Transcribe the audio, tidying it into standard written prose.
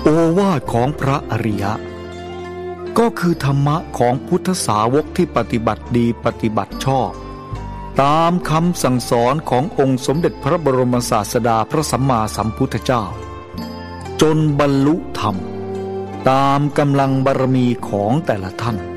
โอวาทของพระอริยะก็คือธรรมะของพุทธสาวกที่ปฏิบัติดีปฏิบัติชอบตามคำสั่งสอนขององค์สมเด็จพระบรมศาสดาพระสัมมาสัมพุทธเจ้าจนบรรลุธรรมตามกำลังบารมีของแต่ละท่าน